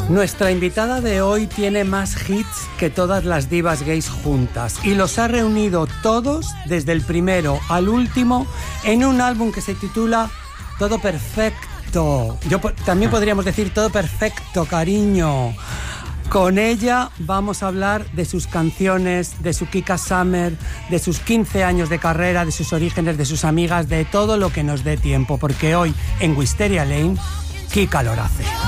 Nuestra invitada de hoy tiene más hits que todas las divas gays juntas y los ha reunido todos, desde el primero al último, en un álbum que se titula Todo Perfecto. También podríamos decir Todo Perfecto, cariño. Con ella vamos a hablar de sus canciones, de su Kika Summer, de sus 15 años de carrera, de sus orígenes, de sus amigas, de todo lo que nos dé tiempo, porque hoy en Wisteria Lane, Kika Lorace.